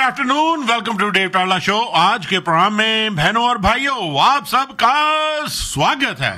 Afternoon, welcome to Dave टाला show. आज के प्रोग्राम में बहनों और भाइयों आप सबका स्वागत है।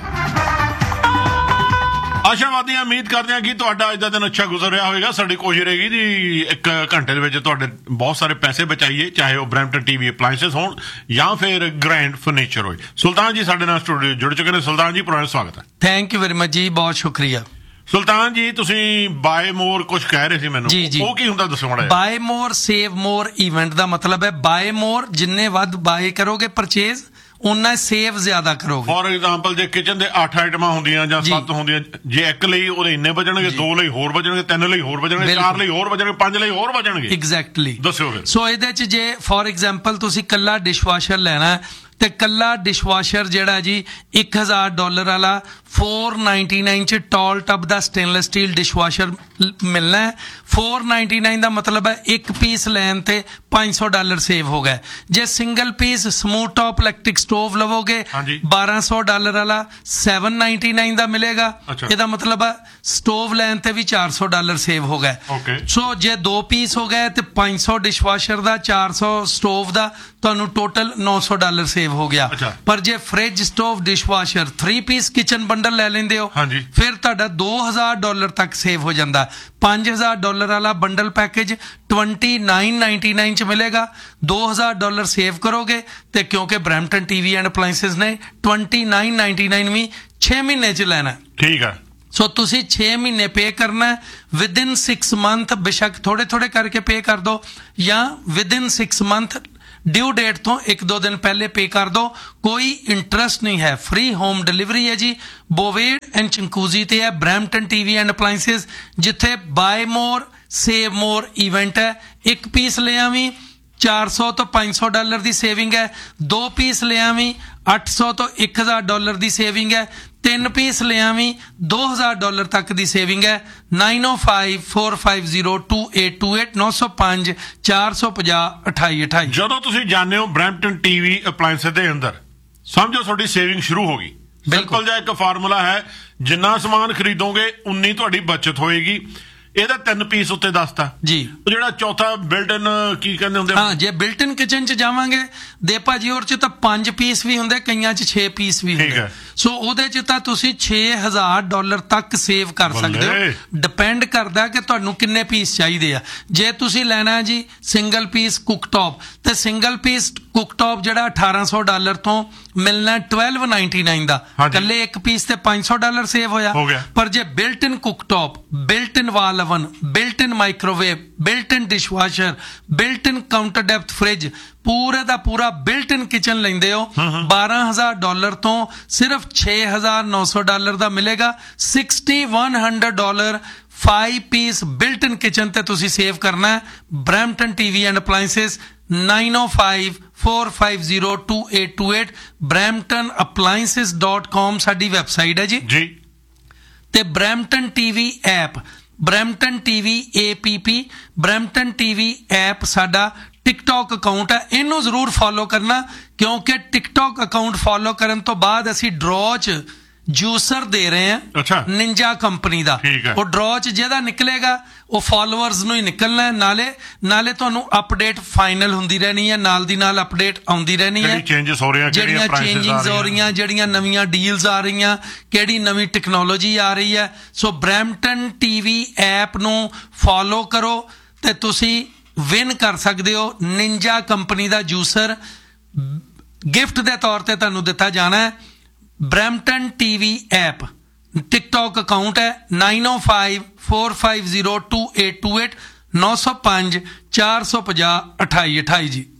आशावादी उम्मीद करते हैं कि ਤੁਹਾਡਾ ਅੱਜ ਦਾ ਦਿਨ ਅੱਛਾ ਗੁਜ਼ਰ ਰਿਹਾ ਹੋਵੇਗਾ। ਸਾਡੀ ਕੋਸ਼ਿਸ਼ ਰਹੇਗੀ ਜੀ 1 ਘੰਟੇ ਦੇ ਵਿੱਚ ਤੁਹਾਡੇ ਬਹੁਤ ਸਾਰੇ ਪੈਸੇ ਬਚਾਈਏ, ਚਾਹੇ ਉਹ ਬਰੈਂਪਟਨ ਟੀਵੀ ਅਪਲਾਈਐਂਸਸ ਹੋਣ ਜਾਂ ਫਿਰ ਗ੍ਰੈਂਡ ਫਰਨੀਚਰ ਹੋਏ। ਸੁਲਤਾਨ ਜੀ ਸਾਡੇ ਨਾਲ ਸਟੂਡੀਓ ਜੁੜ ਚੁੱਕੇ ਨੇ। ਸੁਲਤਾਨ ਜੀ ਪੁਰਾਣਾ ਸਵਾਗਤ ਹੈ। ਥੈਂਕ ਯੂ ਵੈਰੀ ਮਚ ਜੀ, ਬਹੁਤ ਸ਼ੁਕਰੀਆ। ਸੁਲਤਾਨ ਜੀ ਤੁਸੀਂ ਬਾਏ ਮੋਰ ਕੁਝ ਕਹਿ ਰਹੇ ਸੀ ਮੈਨੂੰ, ਉਹ ਕੀ ਹੁੰਦਾ ਦੱਸੋ ਮਾੜਾ ਜਿਹਾ। ਬਾਏ ਮੋਰ ਸੇਵ ਮੋਰ ਇਵੈਂਟ ਦਾ ਮਤਲਬ ਹੈ ਬਾਏ ਮੋਰ, ਜਿੰਨੇ ਵੱਧ ਬਾਏ ਕਰੋਗੇ ਪਰਚੇਜ਼ ਉਹਨਾਂ ਸੇਵ ਜ਼ਿਆਦਾ ਕਰੋਗੇ। ਫੋਰ ਐਗਜ਼ਾਮਪਲ ਜੇ ਕਿਚਨ ਦੇ 8 ਆਈਟਮਾਂ ਹੁੰਦੀਆਂ ਜਾਂ 7 ਹੁੰਦੀਆਂ, ਜੇ ਇੱਕ ਲਈ ਉਹਦੇ ਇੰਨੇ ਬਚਣਗੇ, 2 ਲਈ ਹੋਰ ਬਚਣਗੇ, 3 ਲਈ ਹੋਰ ਬਚਣਗੇ, 4 ਲਈ ਹੋਰ ਬਚਣਗੇ, 5 ਲਈ ਹੋਰ ਬਚਣਗੇ। ਐਗਜ਼ੈਕਟਲੀ ਦੱਸਿਓ ਫਿਰ। ਸੋ ਇਹਦੇ ਚ ਜੇ ਫੋਰ ਐਗਜ਼ਾਮਪਲ ਤੁਸੀਂ ਕੱਲਾ ਡਿਸ਼ਵਾਸ਼ਰ ਲੈਣਾ ਤੇ ਕੱਲਾ ਡਿਸ਼ਵਾਸ਼ਰ ਜਿਹੜਾ ਜੀ $1000 ਵਾਲਾ 499 ਚ ਟਾਲ ਟਬ ਦਾ ਸਟੇਨਲੈਸ ਸਟੀਲ ਡਿਸ਼ਵਾਸ਼ਰ ਮਿਲਣਾ ਹੈ। 499 ਦਾ ਮਤਲਬ ਹੈ ਇੱਕ ਪੀਸ ਲੈਣ ਤੇ $500 ਸੇਵ ਹੋ ਗਿਆ। ਜੇ single piece smooth top electric stove ਲਵੋਗੇ $1200 ਵਾਲਾ 799 ਦਾ ਮਿਲੇਗਾ। ਇਹਦਾ ਮਤਲਬ ਹੈ ਸਟੋਵ ਲੈਣ ਤੇ ਵੀ $400 ਸੇਵ ਹੋ ਗਿਆ। ਸੋ ਜੇ 2 ਪੀਸ ਹੋ ਗਏ ਤੇ 500 ਡਿਸ਼ਵਾਸ਼ਰ ਦਾ, 400 ਸਟੋਵ ਦਾ, ਤੁਹਾਨੂੰ ਟੋਟਲ $900 ਸੇਵ ਹੋ ਗਿਆ। ਪਰ ਜੇ fridge, stove, dishwasher 3 piece kitchen bundle ਲੈ ਲੈਂਦੇ ਹੋ ਫਿਰ ਤੁਹਾਡਾ $2000 ਤੱਕ ਸੇਵ ਹੋ ਜਾਂਦਾ। $5000 ਵਾਲਾ ਬੰਡਲ ਪੈਕੇਜ $2999 ਚ ਮਿਲੇਗਾ। $2000 ਸੇਵ ਕਰੋਗੇ ਤੇ ਕਿਉਂਕਿ ਬਰੈਂਪਟਨ ਟੀਵੀ ਐਂਡ ਅਪਲਾਈਐਂਸਸ ਨੇ $2999 ਵੀ 6 ਮਹੀਨੇ ਚ ਲੈਣਾ। ਠੀਕ ਹੈ। ਸੋ ਤੁਸੀਂ 6 ਮਹੀਨੇ ਪੇ ਕਰਨਾ ਵਿਦਿਨ 6 ਮੰਥ, ਬੇਸ਼ੱਕ ਥੋੜੇ ਥੋੜੇ ਕਰਕੇ ਪੇ ਕਰ ਦੋ ਜਾਂ ਵਿਦਿਨ 6 ਮੰਥ ਡਿਊ ਡੇਟ ਤੋਂ 1-2 ਦਿਨ ਪਹਿਲੇ ਪੇ ਕਰ ਦੋ। ਕੋਈ ਇੰਟਰਸਟ ਨਹੀਂ ਹੈ, ਫ੍ਰੀ ਹੋਮ ਡਿਲੀਵਰੀ ਹੈ ਜੀ। ਬੋਵੇਡ ਐਂਡ ਚੰਕੂਜ਼ੀ ਤੇ ਹੈ ਬਰੈਂਪਟਨ ਟੀਵੀ ਐਂਡ ਅਪਲਾਈਐਂਸਸ, ਜਿੱਥੇ ਬਾਏ ਮੋਰ ਸੇਵ ਮੋਰ ਇਵੈਂਟ ਹੈ। ਇੱਕ ਪੀਸ ਲਿਆ ਵੀ $400 ਤੋਂ $500 ਦੀ ਸੇਵਿੰਗ ਹੈ। 2 ਪੀਸ ਲਿਆ ਵੀ $800 ਤੋਂ $1000 ਦੀ ਸੇਵਿੰਗ ਹੈ। 3 ਪੀਸ ਲਿਆ ਵੀ $2000 ਤੱਕ ਦੀ ਸੇਵਿੰਗ ਹੈ। 9054502828 905 450 2828। ਜਦੋਂ ਤੁਸੀਂ ਜਾਣਦੇ ਹੋ ਬਰੈਂਪਟਨ ਟੀਵੀ ਅਪਲਾਈਐਂਸਸ ਦੇ ਅੰਦਰ, ਸਮਝੋ ਤੁਹਾਡੀ ਸੇਵਿੰਗ ਸ਼ੁਰੂ ਹੋ ਗਈ। ਬਿਲਕੁਲ ਜਿਹਾ ਇੱਕ ਫਾਰਮੂਲਾ ਹੈ, ਜਿੰਨਾ ਸਮਾਨ ਖਰੀਦੋਗੇ ਉਨੀ ਤੁਹਾਡੀ ਬਚਤ ਹੋਏਗੀ। ਇਹਦਾ 3 ਪੀਸ ਉੱਤੇ ਦੱਸਤਾ ਜੀ। ਉਹ ਜਿਹੜਾ ਚੌਥਾ ਬਿਲਟ ਇਨ ਕੀ ਕਹਿੰਦੇ ਹੁੰਦੇ, ਹਾਂ, ਜੇ ਬਿਲਟ ਇਨ ਕਿਚਨ ਚ ਜਾਵਾਂਗੇ ਦੇ ਭਾਜੀ ਉਹਦੇ ਚ ਤਾਂ 5 ਪੀਸ ਵੀ ਹੁੰਦੇ, ਕਈਆਂ ਚ 6 ਪੀਸ ਵੀ ਹੁੰਦੇ। ਸੋ ਉਹਦੇ ਚ ਤਾਂ ਤੁਸੀਂ $6000 ਤੱਕ ਸੇਵ ਕਰ ਸਕਦੇ ਹੋ। ਡਿਪੈਂਡ ਕਰਦਾ ਕਿ ਤੁਹਾਨੂੰ ਕਿੰਨੇ ਪੀਸ ਚਾਹੀਦੇ ਆ। ਜੇ ਤੁਸੀਂ ਲੈਣਾ ਜੀ ਸਿੰਗਲ ਪੀਸ ਕੁੱਕਟੌਪ, ਤੇ ਸਿੰਗਲ ਪੀਸ ਕੁੱਕਟੌਪ ਜਿਹੜਾ $1800 ਤੋਂ ਮਿਲਣਾ $1299 ਦਾ। ਇਕੱਲੇ ਇੱਕ ਪੀਸ ਤੇ $500 ਸੇਵ ਹੋਇਆ। ਪਰ ਜੇ ਬਿਲਟ ਇਨ ਕੁੱਕਟੌਪ, ਬਿਲਟ ਇਨ ਵਾਲ ਓਵਨ, ਬਿਲਟ ਇਨ ਮਾਈਕ੍ਰੋਵੇਵ, ਬਿਲਟ ਇਨ ਡਿਸ਼ਵਾਸ਼ਰ, ਬਿਲਟ ਇਨ ਕਾਊਂਟਰ ਡੈਪਥ ਫ੍ਰਿਜ, ਪੂਰੇ ਦਾ ਪੂਰਾ ਬਿਲਟ ਇਨ ਕਿਚਨ ਲੈਂਦੇ ਹੋ $12000 ਤੋਂ ਸਿਰਫ $6900 ਦਾ ਮਿਲੇਗਾ। $6100 5 ਪੀਸ ਬਿਲਟ ਇਨ ਕਿਚਨ ਤੇ ਤੁਸੀਂ ਸੇਵ ਕਰਨਾ ਹੈ। Brampton TV and appliances 9054502828 bramptonappliances.com ਸਾਡੀ ਵੈਬਸਾਈਟ ਹੈ ਜੀ। ਤੇ Brampton TV app, Brampton TV APP, Brampton TV app ਸਾਡਾ ਟਿਕਟੌਕ ਅਕਾਊਂਟ ਹੈ। ਇਹਨੂੰ ਜ਼ਰੂਰ ਫੋਲੋ ਕਰਨਾ, ਕਿਉਂਕਿ ਟਿਕਟੌਕ ਅਕਾਊਂਟ ਫੋਲੋ ਕਰਨ ਤੋਂ ਬਾਅਦ ਅਸੀਂ ਡਰੋ ਚ ਜੂਸਰ ਦੇ ਰਹੇ ਹਾਂ ਨਿੰਜਾ ਕੰਪਨੀ ਦਾ। ਉਹ ਡਰੋ ਚ ਜਿਹਦਾ ਨਿਕਲੇਗਾ ਉਹ ਫਾਲੋਅਰਸ ਨੂੰ ਹੀ ਨਿਕਲਣਾ ਹੈ। ਨਾਲੇ ਤੁਹਾਨੂੰ ਅਪਡੇਟ ਫਾਈਨਲ ਹੁੰਦੀ ਰਹਿਣੀ ਹੈ, ਨਾਲ ਦੀ ਨਾਲ ਅਪਡੇਟ ਆਉਂਦੀ ਰਹਿਣੀ ਹੈ, ਜਿਹੜੀਆਂ ਚੇਂਜਿੰਗ ਹੋ ਰਹੀਆਂ, ਜਿਹੜੀਆਂ ਨਵੀਆਂ ਡੀਲਸ ਆ ਰਹੀਆਂ, ਕਿਹੜੀ ਨਵੀਂ ਟੈਕਨੋਲੋਜੀ ਆ ਰਹੀ ਹੈ। ਸੋ ਬਰੈਂਪਟਨ ਟੀਵੀ ਐਪ ਨੂੰ ਫੋਲੋ ਕਰੋ ਤੇ ਤੁਸੀਂ ਵਿਨ ਕਰ ਸਕਦੇ ਹੋ ਨਿੰਜਾ ਕੰਪਨੀ ਦਾ ਜੂਸਰ। ਗਿਫਟ ਦੇ ਤੌਰ ਤੇ ਤੁਹਾਨੂੰ ਦਿੱਤਾ ਜਾਣਾ ਹੈ। Brampton TV app, TikTok account ਹੈ 9054502828 905 450 2828 ਜੀ।